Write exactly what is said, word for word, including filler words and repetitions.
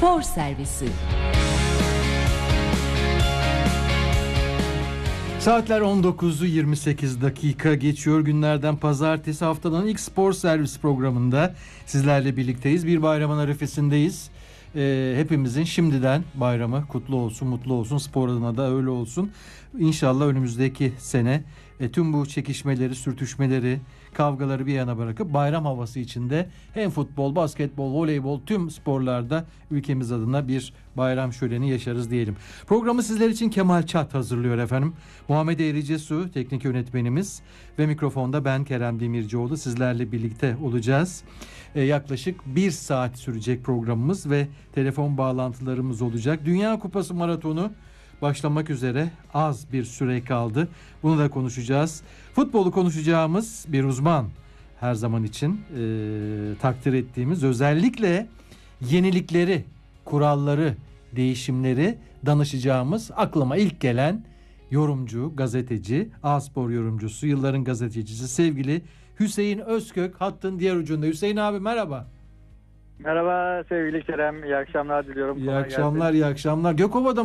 Spor Servisi. Saatler on dokuzu yirmi sekiz dakika geçiyor. Günlerden pazartesi, haftanın ilk spor servis programında sizlerle birlikteyiz. Bir bayramın arifesindeyiz. Ee, hepimizin şimdiden bayramı kutlu olsun, mutlu olsun. Spor adına da öyle olsun. İnşallah önümüzdeki sene e, tüm bu çekişmeleri, sürtüşmeleri, kavgaları bir yana bırakıp bayram havası içinde hem futbol, basketbol, voleybol tüm sporlarda ülkemiz adına bir bayram şöleni yaşarız diyelim. Programı sizler için Kemal Çat hazırlıyor efendim. Muhammed Eğricesu teknik yönetmenimiz ve mikrofonda ben Kerem Demircioğlu sizlerle birlikte olacağız. Ee, yaklaşık bir saat sürecek programımız ve telefon bağlantılarımız olacak. Dünya Kupası maratonu başlamak üzere, az bir süre kaldı. Bunu da konuşacağız. Futbolu konuşacağımız bir uzman her zaman için e, takdir ettiğimiz, özellikle yenilikleri, kuralları, değişimleri danışacağımız, aklıma ilk gelen yorumcu, gazeteci, A-Spor yorumcusu, yılların gazetecisi sevgili Hüseyin Özkök hattın diğer ucunda. Hüseyin abi merhaba. Merhaba sevgili Kerem, iyi akşamlar diliyorum. İyi akşamlar, iyi akşamlar. Gökova'da